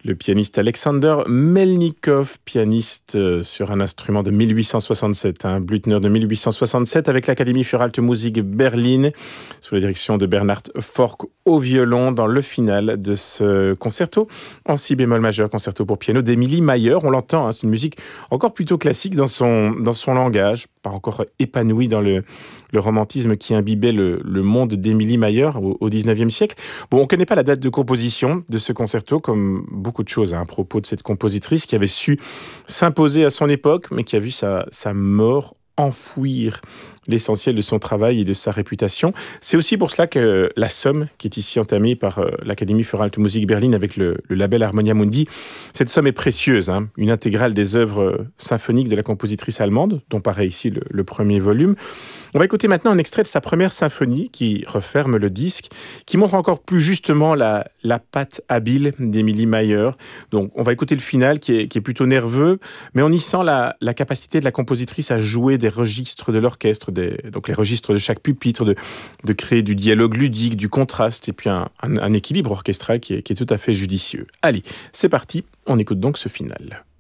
Le pianiste Alexander Melnikov, pianiste sur un instrument de 1867, un Blüthner de 1867 avec l'Académie für Alte Musik Berlin, sous la direction de Bernhard Forck au violon dans le final de ce concerto en si bémol majeur, concerto pour piano d'Emilie Mayer. On l'entend, c'est une musique encore plutôt classique dans son langage, pas encore épanoui dans le romantisme qui imbibait le monde d'Emilie Mayer au XIXe siècle. Bon, on ne connaît pas la date de composition de ce concerto, comme beaucoup de choses à propos de cette compositrice qui avait su s'imposer à son époque, mais qui a vu sa mort enfouir l'essentiel de son travail et de sa réputation. C'est aussi pour cela que la somme qui est ici entamée par l'Académie für Alte Musik Berlin avec le label Harmonia Mundi, cette somme est précieuse, une intégrale des œuvres symphoniques de la compositrice allemande, dont paraît ici le premier volume. On va écouter maintenant un extrait de sa première symphonie qui referme le disque, qui montre encore plus justement la patte habile d'Emilie Mayer. Donc on va écouter le final qui est plutôt nerveux, mais on y sent la capacité de la compositrice à jouer des registres de l'orchestre, donc les registres de chaque pupitre, de créer du dialogue ludique, du contraste, et puis un équilibre orchestral qui est tout à fait judicieux. Allez, c'est parti, on écoute donc ce final.